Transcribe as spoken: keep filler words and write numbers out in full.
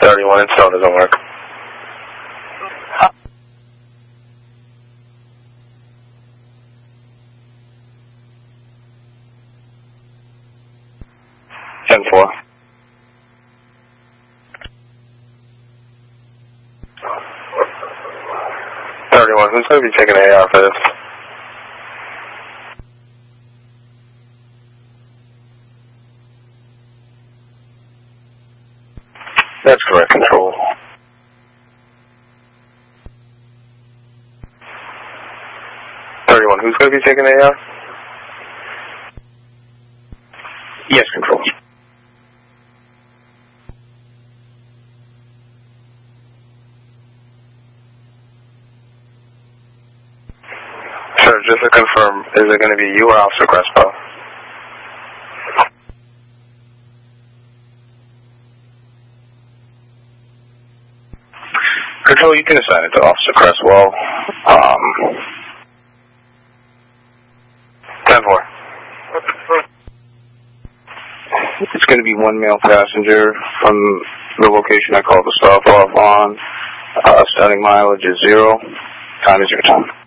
thirty-one, it still doesn't work. ten four. thirty-one, who's going to be taking A R for this? That's correct, control. thirty-one, who's going to be taking A R? Yes, control. Sir, just to confirm, is it going to be you or Officer Crespo? Control, you can assign it to Officer Creswell. Um, ten four. It's going to be one male passenger from the location I called the stop off on. Uh, starting mileage is zero. Time is your time.